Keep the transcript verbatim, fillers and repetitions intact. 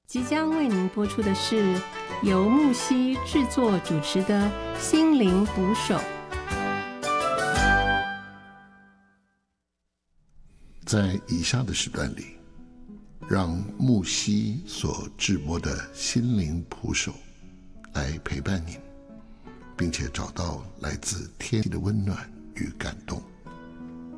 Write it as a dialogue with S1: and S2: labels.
S1: 即将为您播出的是由木西制作主持的心灵捕手。
S2: 在以下的时段里，让木西所制播的心灵捕手来陪伴您，并且找到来自天地的温暖与感动。